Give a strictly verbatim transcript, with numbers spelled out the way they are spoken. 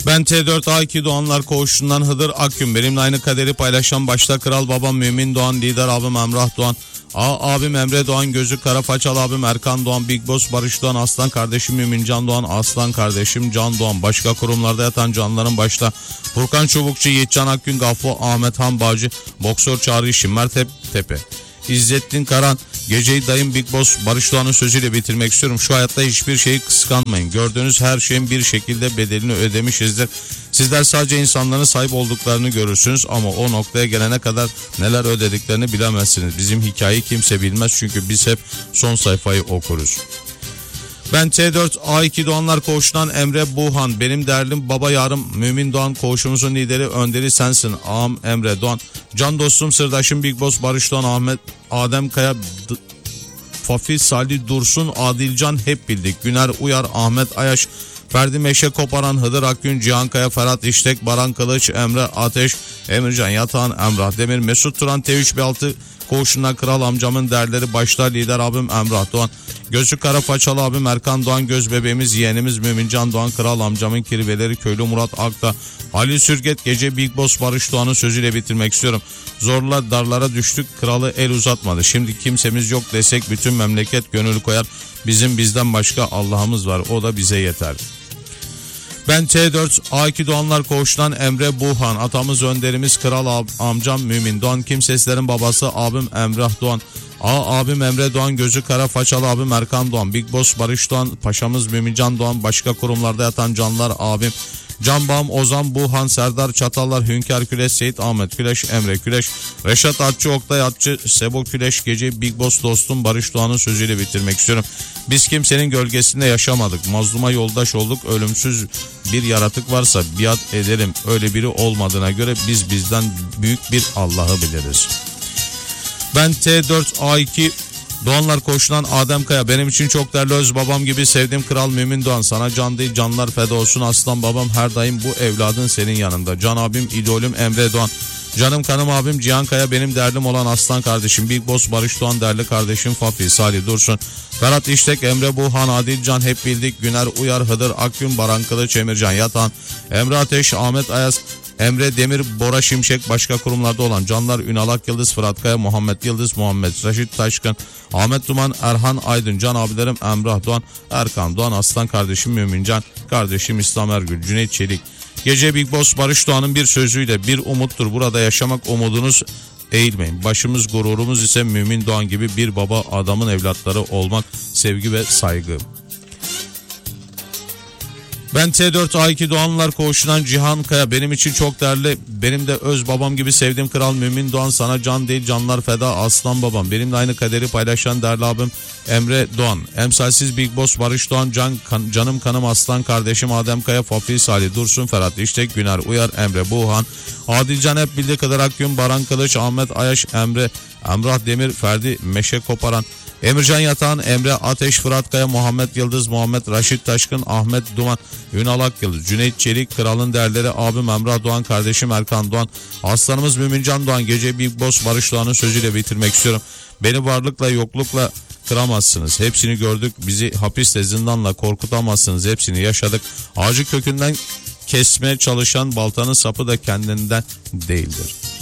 Ben T dört A iki Doğanlar Koğuşu'ndan Hıdır Akgün. Benimle aynı kaderi paylaşan başta kral babam Mümin Doğan, lider abim Emrah Doğan, A abim Emre Doğan, gözü kara paçalı abim Erkan Doğan, Big Boss Barış Doğan, aslan kardeşim Mümincan Doğan, aslan kardeşim Can Doğan, başka kurumlarda yatan canların başta Furkan Çubukçu, Yiğitcan Akgün, Gafo, Ahmet Han Bağcı, Boksör Çağrı Şimmer Tepe, İzzettin Karan, geceyi dayım Big Boss Barış Doğan'ın sözüyle bitirmek istiyorum. Şu hayatta hiçbir şeyi kıskanmayın. Gördüğünüz her şeyin bir şekilde bedelini ödemişizdir. Sizler sadece insanların sahip olduklarını görürsünüz ama o noktaya gelene kadar neler ödediklerini bilemezsiniz. Bizim hikayeyi kimse bilmez çünkü biz hep son sayfayı okuruz. Ben T dört A iki Doğanlar Koğuşu'ndan Emre Buhan. Benim derdim baba yarım Mümin Doğan, koğuşumuzun lideri önderi sensin. Ağam Emre Doğan. Can dostum sırdaşım Big Boss Barış Doğan, Ahmet Adem Kaya, D- Fafi Salih Dursun, Adilcan hep bildik. Güner Uyar, Ahmet Ayaş, Ferdi Meşe Koparan, Hıdır Akgün, Cihan Kaya, Ferhat İştek, Baran Kılıç, Emre Ateş, Emircan Yatağan, Emrah Demir, Mesut Turan, T üç B altı Koğuşu'ndan kral amcamın derleri başta lider abim Emrah Doğan, gözü kara paçalı abim Erkan Doğan, göz bebeğimiz yeğenimiz Mümincan Doğan, kral amcamın kirveleri köylü Murat Akta, Ali Sürget, gece Big Boss Barış Doğan'ın sözüyle bitirmek istiyorum. Zorla darlara düştük, kralı el uzatmadı. Şimdi kimsemiz yok desek bütün memleket gönül koyar. Bizim bizden başka Allah'ımız var, o da bize yeter. Ben T dört A iki Doğanlar Koğuşu'ndan Emre Buhan. Atamız önderimiz kral ab, amcam Mümin Doğan. Kimseslerin babası abim Emrah Doğan. A abim Emre Doğan, gözü kara façalı abim Erkan Doğan. Big Boss Barış Doğan, paşamız Mümincan Doğan. Başka kurumlarda yatan canlar abim Can Bağım, Ozan Buhan, Serdar Çatallar, Hünkar Küleş, Seyit Ahmet Küleş, Emre Küleş, Reşat Atçı, Oktay Atçı, Sebo Küleş, gece Big Boss dostum Barış Doğan'ın sözüyle bitirmek istiyorum. Biz kimsenin gölgesinde yaşamadık. Mazluma yoldaş olduk. Ölümsüz bir yaratık varsa biat ederim. Öyle biri olmadığına göre biz bizden büyük bir Allah'ı biliriz. Ben T dört A iki Doğanlar Koğuşu'ndan Adem Kaya. Benim için çok değerli öz babam gibi sevdiğim kral Mümin Doğan. Sana can değil canlar feda olsun aslan babam. Her daim bu evladın senin yanında. Can abim idolüm Emre Doğan. Canım kanım abim Cihan Kaya, benim derdim olan aslan kardeşim Big Boss Barış Doğan, değerli kardeşim Fafi Salih Dursun, Ferhat İştek, Emre Buhan, Adilcan hep bildik, Güner Uyar, Hıdır Akgün, Baran Kılıç, Emircan Yatan, Emre Ateş, Ahmet Ayaz, Emre Demir, Bora Şimşek, başka kurumlarda olan canlar Ünal Ak Yıldız, Fırat Kaya, Muhammed Yıldız, Muhammed Raşit Taşkın, Ahmet Duman, Erhan Aydın, can abilerim Emrah Doğan, Erkan Doğan, aslan kardeşim Mümincan, kardeşim İslam Ergül, Cüneyt Çelik. Gece Big Boss Barış Doğan'ın bir sözüyle bir umuttur burada yaşamak, umudunuz eğilmeyin. Başımız gururumuz ise Mümin Doğan gibi bir baba adamın evlatları olmak, sevgi ve saygı. Ben T dört A iki Doğanlar Koğuşu'ndan Cihan Kaya. Benim için çok değerli, benim de öz babam gibi sevdiğim kral Mümin Doğan. Sana can değil canlar feda aslan babam. Benimle aynı kaderi paylaşan değerli abim Emre Doğan. Emsalsiz Big Boss Barış Doğan, can, kan, canım kanım aslan kardeşim Adem Kaya, Fafi Salih Dursun, Ferhat İştek, Güner Uyar, Emre Buhan, Adilcan hep bildiği kadar Akgün, Baran Kılıç, Ahmet Ayaş, Emre, Emrah Demir, Ferdi Meşe Koparan, Emircan Yatağan, Emre Ateş, Fırat Kaya, Muhammed Yıldız, Muhammed Raşit Taşkın, Ahmet Duman, Ünal Ak Yıldız, Cüneyt Çelik, kralın değerleri abim Emrah Doğan, kardeşim Erkan Doğan, aslanımız Mümincan Doğan. Gece Big Boss Barış Doğan'ın sözüyle bitirmek istiyorum. Beni varlıkla yoklukla kıramazsınız. Hepsini gördük. Bizi hapisle zindanla korkutamazsınız. Hepsini yaşadık. Ağacı kökünden kesmeye çalışan baltanın sapı da kendinden değildir.